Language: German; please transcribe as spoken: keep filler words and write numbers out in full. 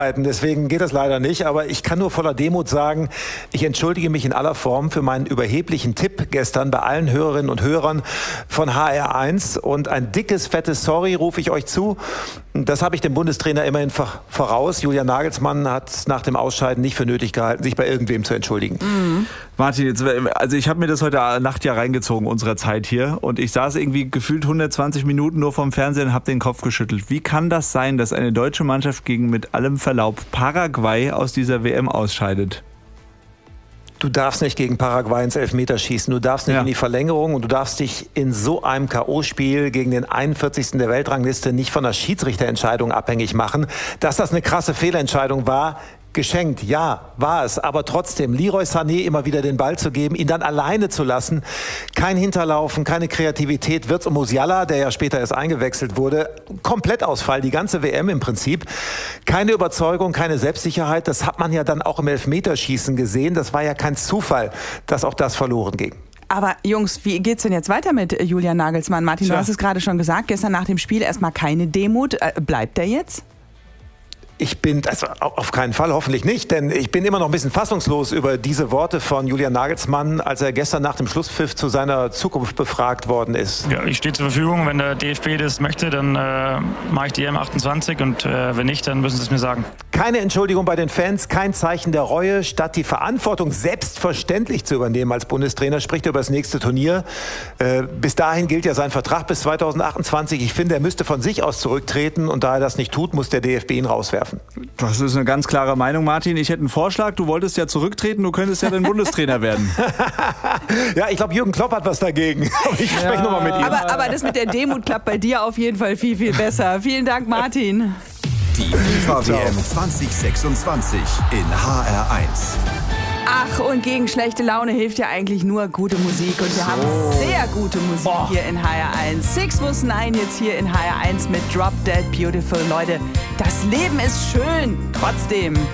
Deswegen geht das leider nicht, aber ich kann nur voller Demut sagen, ich entschuldige mich in aller Form für meinen überheblichen Tipp gestern bei allen Hörerinnen und Hörern von H R eins und ein dickes, fettes Sorry rufe ich euch zu. Das habe ich dem Bundestrainer immerhin voraus. Julian Nagelsmann hat es nach dem Ausscheiden nicht für nötig gehalten, sich bei irgendwem zu entschuldigen. Mhm. Martin, jetzt, also ich habe mir das heute Nacht ja reingezogen, unserer Zeit hier, und ich saß irgendwie gefühlt hundertzwanzig Minuten nur vorm Fernsehen und habe den Kopf geschüttelt. Wie kann das sein, dass eine deutsche Mannschaft gegen mit allem Verlaub Paraguay aus dieser W M ausscheidet? Du darfst nicht gegen Paraguay ins Elfmeterschießen, du darfst nicht ja. in die Verlängerung und du darfst dich in so einem K O-Spiel gegen den einundvierzigsten der Weltrangliste nicht von der Schiedsrichterentscheidung abhängig machen. Dass das eine krasse Fehlentscheidung war, geschenkt, ja, war es. Aber trotzdem, Leroy Sané immer wieder den Ball zu geben, ihn dann alleine zu lassen, kein Hinterlaufen, keine Kreativität. Wirtz und Musiala, der ja später erst eingewechselt wurde, Komplettausfall, die ganze W M im Prinzip. Keine Überzeugung, keine Selbstsicherheit. Das hat man ja dann auch im Elfmeterschießen gesehen. Das war ja kein Zufall, dass auch das verloren ging. Aber Jungs, wie geht's denn jetzt weiter mit Julian Nagelsmann? Martin, Tja. du hast es gerade schon gesagt, gestern nach dem Spiel erstmal keine Demut. Bleibt er jetzt? Ich bin, also auf keinen Fall, hoffentlich nicht, denn ich bin immer noch ein bisschen fassungslos über diese Worte von Julian Nagelsmann, als er gestern nach dem Schlusspfiff zu seiner Zukunft befragt worden ist. Ja, ich stehe zur Verfügung. Wenn der D F B das möchte, dann äh, mache ich die E M achtundzwanzig und äh, wenn nicht, dann müssen sie es mir sagen. Keine Entschuldigung bei den Fans, kein Zeichen der Reue. Statt die Verantwortung selbstverständlich zu übernehmen als Bundestrainer, spricht er über das nächste Turnier. Äh, bis dahin gilt ja sein Vertrag bis zweitausendachtundzwanzig. Ich finde, er müsste von sich aus zurücktreten und da er das nicht tut, muss der D F B ihn rauswerfen. Das ist eine ganz klare Meinung, Martin. Ich hätte einen Vorschlag. Du wolltest ja zurücktreten, du könntest ja dann Bundestrainer werden. Ja, ich glaube, Jürgen Klopp hat was dagegen. Ich spreche ja. nochmal mit ihm. Aber, aber das mit der Demut klappt bei dir auf jeden Fall viel, viel besser. Vielen Dank, Martin. Die FIFA W M zwanzig sechsundzwanzig in H R eins. Ach, und gegen schlechte Laune hilft ja eigentlich nur gute Musik. Und wir so. haben sehr gute Musik Boah. hier in H R eins. Six was nine jetzt hier in H R eins mit Drop Dead Beautiful. Leute, das Leben ist schön. Trotzdem.